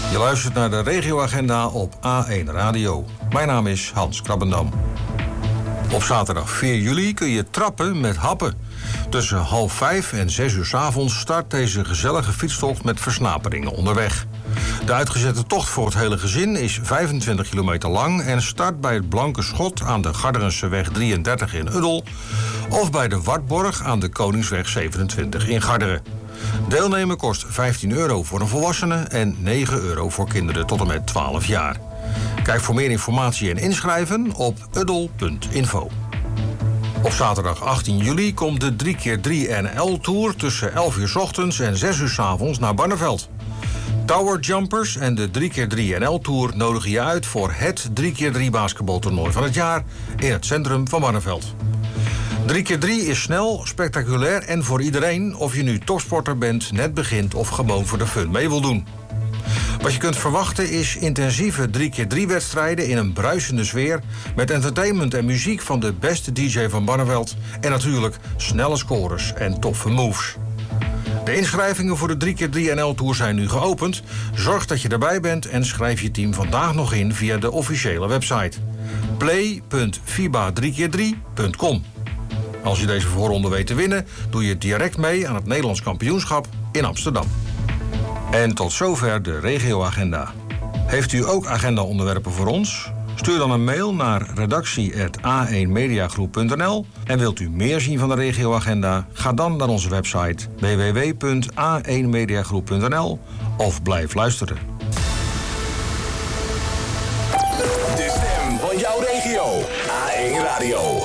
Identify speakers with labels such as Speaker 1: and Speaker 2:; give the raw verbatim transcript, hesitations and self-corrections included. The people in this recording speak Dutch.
Speaker 1: Je luistert naar de regioagenda op A één Radio. Mijn naam is Hans Krabbendam. Op zaterdag vier juli kun je trappen met happen. Tussen half vijf en zes uur 's avonds start deze gezellige fietstocht met versnaperingen onderweg. De uitgezette tocht voor het hele gezin is vijfentwintig kilometer lang en start bij het Blanke Schot aan de Garderenseweg drieëndertig in Uddel of bij de Wartborg aan de Koningsweg zevenentwintig in Garderen. Deelnemen kost vijftien euro voor een volwassene en negen euro voor kinderen tot en met twaalf jaar. Kijk voor meer informatie en inschrijven op uddel punt info. Op zaterdag achttien juli komt de drie keer drie N L-tour tussen elf uur 's ochtends en zes uur 's avonds naar Barneveld. Tower Jumpers en de drie keer drie N L-tour nodigen je uit voor het drie keer drie basketbaltoernooi van het jaar in het centrum van Barneveld. drie keer drie is snel, spectaculair en voor iedereen, of je nu topsporter bent, net begint of gewoon voor de fun mee wil doen. Wat je kunt verwachten is intensieve drie keer drie wedstrijden in een bruisende sfeer met entertainment en muziek van de beste D J van Barneveld en natuurlijk snelle scores en toffe moves. De inschrijvingen voor de drie keer drie N L-tour zijn nu geopend. Zorg dat je erbij bent en schrijf je team vandaag nog in via de officiële website play punt fiba drie keer drie punt com. Als je deze voorronde weet te winnen, doe je direct mee aan het Nederlands kampioenschap in Amsterdam. En tot zover de regioagenda. Heeft u ook agenda-onderwerpen voor ons? Stuur dan een mail naar redactie apenstaartje a één mediagroep punt n l. En wilt u meer zien van de regioagenda? Ga dan naar onze website w w w punt a één mediagroep punt n l of blijf luisteren.
Speaker 2: De stem van jouw regio. A één Radio.